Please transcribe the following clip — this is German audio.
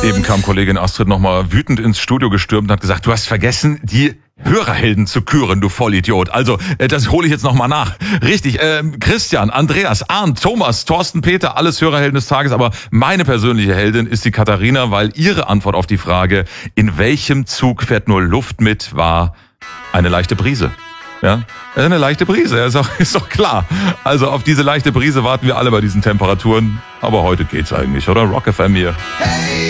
Eben kam Kollegin Astrid nochmal wütend ins Studio gestürmt und hat gesagt, du hast vergessen, die Hörerhelden zu küren, du Vollidiot. Also, das hole ich jetzt nochmal nach. Richtig, Christian, Andreas, Arndt, Thomas, Thorsten, Peter, alles Hörerhelden des Tages. Aber meine persönliche Heldin ist die Katharina, weil ihre Antwort auf die Frage, in welchem Zug fährt nur Luft mit, war eine leichte Brise. Ja, eine leichte Brise, ist doch klar. Also auf diese leichte Brise warten wir alle bei diesen Temperaturen. Aber heute geht's eigentlich, oder? Rock FM hier. Hey!